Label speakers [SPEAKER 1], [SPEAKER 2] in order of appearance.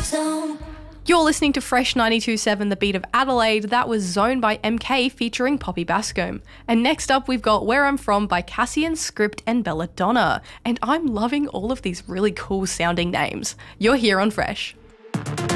[SPEAKER 1] Zone.
[SPEAKER 2] You're listening to Fresh 92.7, the beat of Adelaide. That was Zone by MK featuring Poppy Bascombe. And next up, we've got Where I'm From by Cassian, Script and Belladonna. And I'm loving all of these really cool sounding names. You're here on Fresh.